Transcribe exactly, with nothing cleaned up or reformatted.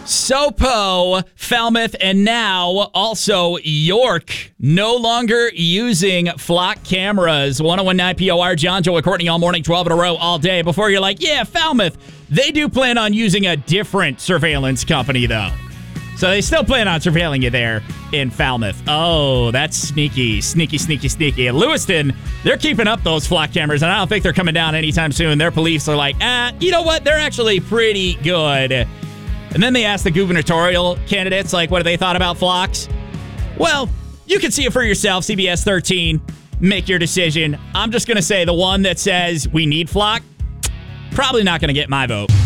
Sopo, Falmouth, and now also York no longer using flock cameras. one oh one point nine P O R, John, Joe, and Courtney all morning, twelve in a row, all day. Before you're like, yeah, Falmouth, they do plan on using a different surveillance company, though. So they still plan on surveilling you there in Falmouth. Oh, that's sneaky, sneaky, sneaky, sneaky. At Lewiston, they're keeping up those flock cameras, and I don't think they're coming down anytime soon. Their police are like, ah, you know what? They're actually pretty good. And then they asked the gubernatorial candidates, like, what do they thought about flocks? Well, you can see it for yourself, C B S thirteen. Make your decision. I'm just going to say the one that says we need flock, probably not going to get my vote.